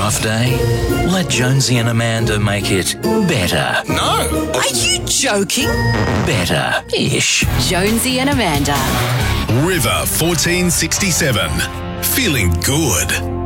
rough day? Let Jonesy and Amanda make it better. No. Are you joking? Better-ish. Jonesy and Amanda. River 1467. Feeling good.